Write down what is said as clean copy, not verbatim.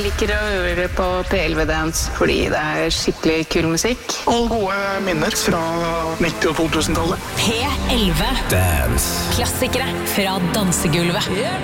Jeg liker å høre på PLV Dance fordi det skikkelig kul musikk. Og gode minner fra 90- og 2000-tallet. P11 Dance. Klassikere fra dansegulvet.